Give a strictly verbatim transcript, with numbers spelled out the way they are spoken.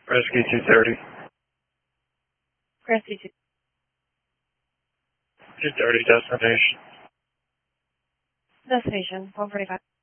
Rescue two thirty. Rescue two. two thirty destination. Destination, one forty-five.